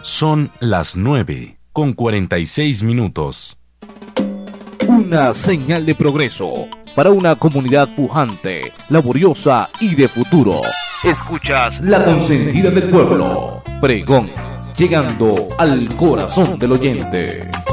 Son las 9:46. Una señal de progreso para una comunidad pujante, laboriosa y de futuro. Escuchas la consentida del pueblo. Pregón, llegando al corazón del oyente.